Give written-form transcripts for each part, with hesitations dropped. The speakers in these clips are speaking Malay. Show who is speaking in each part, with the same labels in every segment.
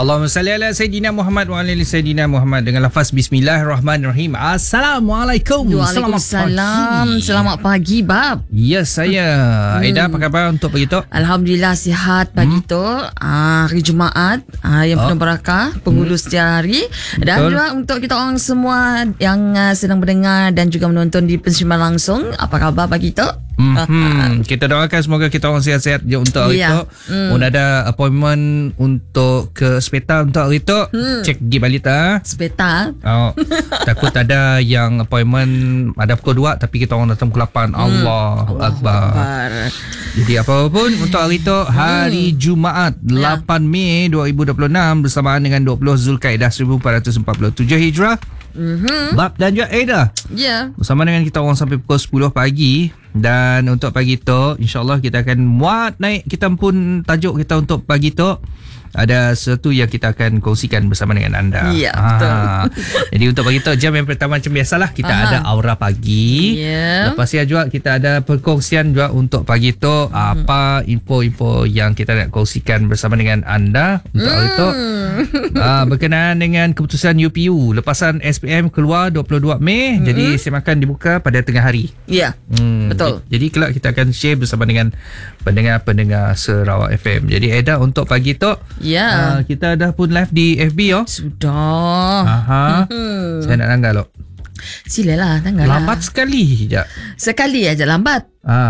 Speaker 1: Allahumma salli ala Sayyidina Muhammad wa ala Sayyidina Muhammad dengan lafaz Bismillahirrahmanirrahim. Assalamualaikum.
Speaker 2: Waalaikumsalam. Selamat pagi, Bab.
Speaker 1: Ya, saya. Aida, apa khabar untuk pagi tu?
Speaker 2: Alhamdulillah sihat pagi tu. Hari Jumaat yang penuh barakah, penghulu setiap hari. Dan juga untuk kita orang semua yang sedang mendengar dan juga menonton di pensiuran langsung, apa khabar pagi tu?
Speaker 1: Kita doakan semoga kita orang sihat-sihat je untuk hari tu. Pun ada appointment untuk ke hospital untuk hari tu. Cek gigi balita.
Speaker 2: Hospital.
Speaker 1: Takut ada yang appointment ada pukul 2 tapi kita orang datang pukul 8. Allahu Akbar. Jadi apa-apa pun untuk hari tu, hari Jumaat 8 Mei 2026 bersamaan dengan 20 Zulkaidah 1447 Hijrah. Bab dan juga Aida. Bersama dengan kita orang sampai pukul 10 pagi. Dan untuk pagi tu, insyaAllah kita akan muat naik. Kita pun tajuk kita untuk pagi tu ada sesuatu yang kita akan kongsikan bersama dengan anda.
Speaker 2: Ya, betul.
Speaker 1: Jadi untuk pagi tu, jam yang pertama macam biasalah, kita ada aura pagi. Lepas ni juga kita ada perkongsian juga untuk pagi tu. Apa info-info yang kita nak kongsikan bersama dengan anda untuk hari tu. Berkenaan dengan keputusan UPU lepasan SPM keluar 22 Mei. Jadi semakan dibuka pada tengah hari.
Speaker 2: Ya, betul.
Speaker 1: Jadi kelak kita akan share bersama dengan pendengar-pendengar Sarawak FM. Jadi Aida, untuk pagi tu kita dah pun live di FB.
Speaker 2: Sudah.
Speaker 1: Saya nak langgar loh.
Speaker 2: Silalah, tanggal.
Speaker 1: Lambat sekali je.
Speaker 2: Sekali aja lambat.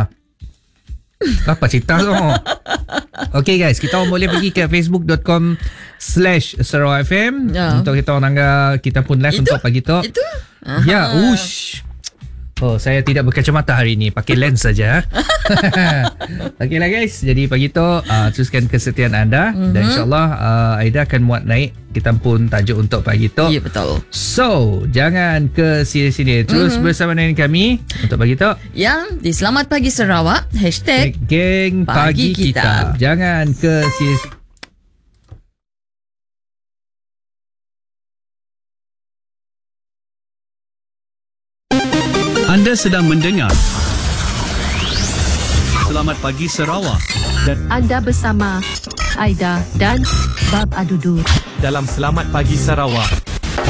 Speaker 1: Apa cerita tu? Okay guys, kita boleh pergi ke facebook.com/SarawakFM untuk kita orang langgar. Kita pun live untuk pagi tu.
Speaker 2: Itu?
Speaker 1: Ya, ush. Saya tidak berkacamata hari ini, pakai lens saja. Okeylah guys, jadi pagi tu teruskan kesetiaan anda dan insyaAllah Aida akan muat naik kita pun tajuk untuk pagi tu.
Speaker 2: Ya, betul.
Speaker 1: So, jangan ke sini-sini, terus bersama dengan kami untuk pagi tu.
Speaker 2: Yang di Selamat Pagi Sarawak
Speaker 1: #Geng Pagi Kita. Jangan ke sini.
Speaker 3: Anda sedang mendengar Selamat Pagi Sarawak dan
Speaker 4: anda bersama Aida dan Bab Adudu
Speaker 3: dalam Selamat Pagi Sarawak.